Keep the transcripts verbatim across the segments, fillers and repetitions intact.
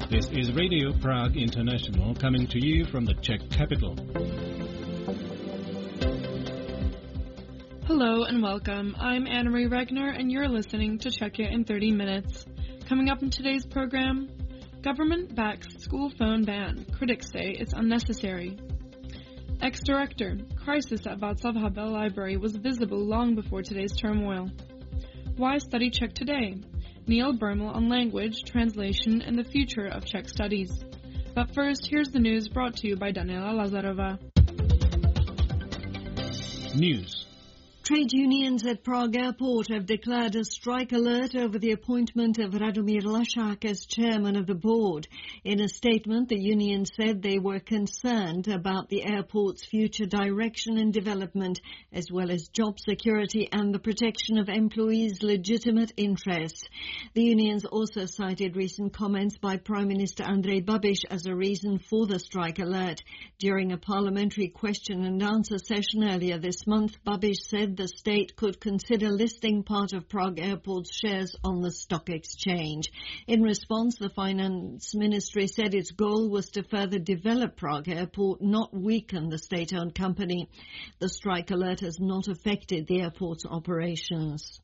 This is Radio Prague International coming to you from the Czech capital. Hello and welcome. I'm Anne-Marie Regner and you're listening to Check It in thirty minutes. Coming up in today's program, government backs school phone ban. Critics say it's unnecessary. Ex-director, crisis at Václav Havel Library was visible long before today's turmoil. Why study Czech today? Neil Bermel on language, translation, and the future of Czech studies. But first, here's the news brought to you by Daniela Lazarova. News. Trade unions at Prague Airport have declared a strike alert over the appointment of Radomír Lašák as chairman of the board. In a statement, the union said they were concerned about the airport's future direction and development, as well as job security and the protection of employees' legitimate interests. The unions also cited recent comments by Prime Minister Andrej Babiš as a reason for the strike alert. During a parliamentary question and answer session earlier this month, Babiš said the state could consider listing part of Prague Airport's shares on the stock exchange. In response, the Finance Ministry said its goal was to further develop Prague Airport, not weaken the state-owned company. The strike alert has not affected the airport's operations.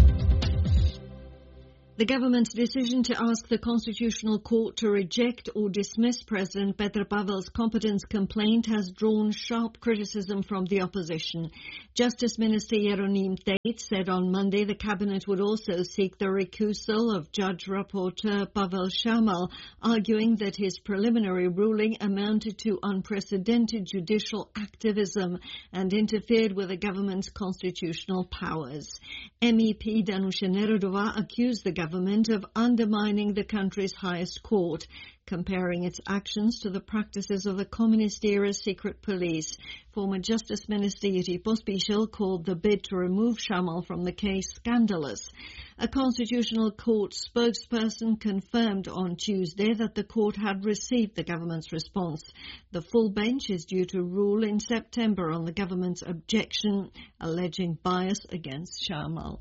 The government's decision to ask the Constitutional Court to reject or dismiss President Petr Pavel's competence complaint has drawn sharp criticism from the opposition. Justice Minister Jeroným Tejc said on Monday the cabinet would also seek the recusal of Judge Rapporteur Pavel Šámal, arguing that his preliminary ruling amounted to unprecedented judicial activism and interfered with the government's constitutional powers. M E P Danuše Nerudová accused the government of undermining the country's highest court, comparing its actions to the practices of the communist-era secret police. Former Justice Minister Jiří Pospíšil called the bid to remove Šámal from the case scandalous. A Constitutional Court spokesperson confirmed on Tuesday that the court had received the government's response. The full bench is due to rule in September on the government's objection, alleging bias against Šámal.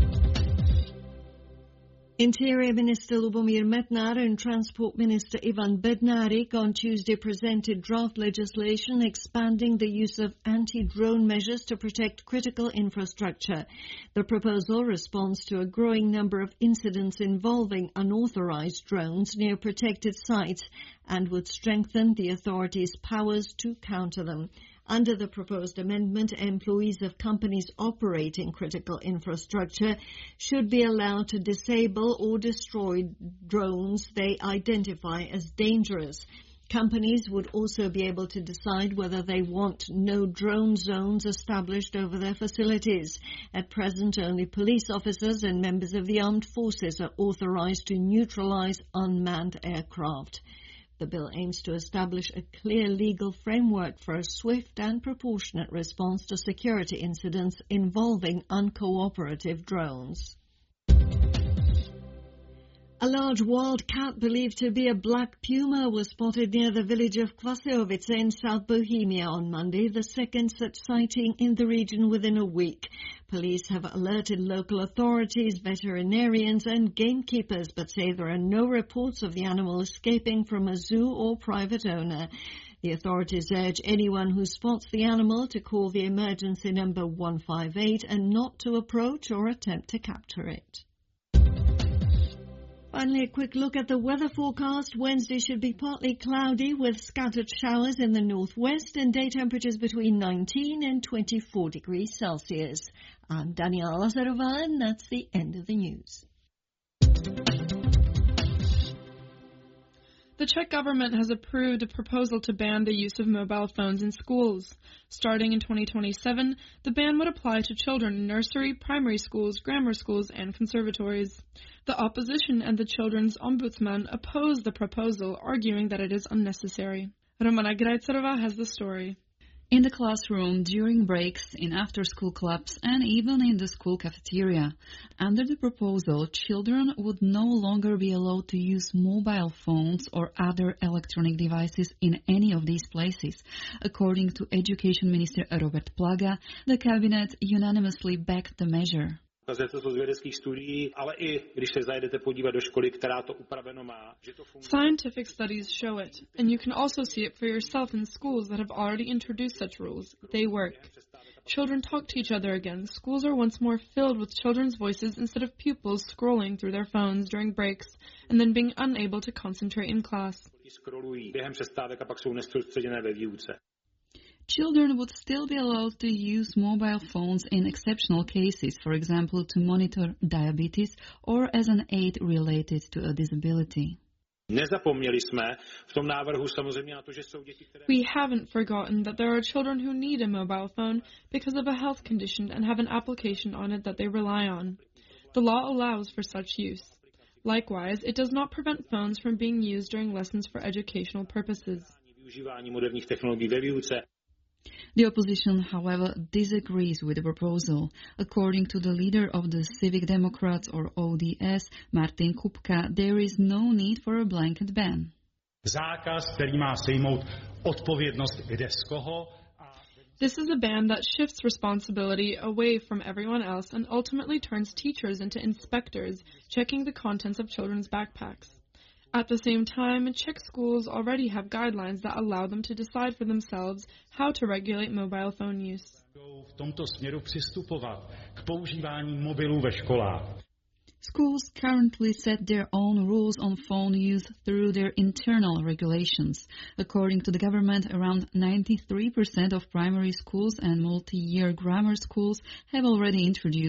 Interior Minister Lubomír Metnar and Transport Minister Ivan Bednárik on Tuesday presented draft legislation expanding the use of anti-drone measures to protect critical infrastructure. The proposal responds to a growing number of incidents involving unauthorized drones near protected sites and would strengthen the authorities' powers to counter them. Under the proposed amendment, employees of companies operating critical infrastructure should be allowed to disable or destroy drones they identify as dangerous. Companies would also be able to decide whether they want no drone zones established over their facilities. At present, only police officers and members of the armed forces are authorized to neutralize unmanned aircraft. The bill aims to establish a clear legal framework for a swift and proportionate response to security incidents involving uncooperative drones. A large wild cat believed to be a black puma was spotted near the village of Kvasiovice in South Bohemia on Monday, the second such sighting in the region within a week. Police have alerted local authorities, veterinarians and gamekeepers, but say there are no reports of the animal escaping from a zoo or private owner. The authorities urge anyone who spots the animal to call the emergency number one five eight and not to approach or attempt to capture it. Finally, a quick look at the weather forecast. Wednesday should be partly cloudy with scattered showers in the northwest and day temperatures between nineteen and twenty-four degrees Celsius. I'm Daniela Lazarova and that's the end of the news. The Czech government has approved a proposal to ban the use of mobile phones in schools. Starting in twenty twenty-seven, the ban would apply to children in nursery, primary schools, grammar schools, and conservatories. The opposition and the children's ombudsman oppose the proposal, arguing that it is unnecessary. Romana Grajcerova has the story. In the classroom, during breaks, in after-school clubs, and even in the school cafeteria. Under the proposal, children would no longer be allowed to use mobile phones or other electronic devices in any of these places. According to Education Minister Robert Plaga, the cabinet unanimously backed the measure. Scientific studies show it, and you can also see it for yourself in schools that have already introduced such rules. They work. Children talk to each other again. Schools are once more filled with children's voices instead of pupils scrolling through their phones during breaks and then being unable to concentrate in class. Children would still be allowed to use mobile phones in exceptional cases, for example, to monitor diabetes or as an aid related to a disability. We haven't forgotten that there are children who need a mobile phone because of a health condition and have an application on it that they rely on. The law allows for such use. Likewise, it does not prevent phones from being used during lessons for educational purposes. The opposition, however, disagrees with the proposal. According to the leader of the Civic Democrats, or O D S, Martin Kupka, there is no need for a blanket ban. This is a ban that shifts responsibility away from everyone else and ultimately turns teachers into inspectors, checking the contents of children's backpacks. At the same time, Czech schools already have guidelines that allow them to decide for themselves how to regulate mobile phone use. Schools currently set their own rules on phone use through their internal regulations. According to the government, around ninety-three percent of primary schools and multi-year grammar schools have already introduced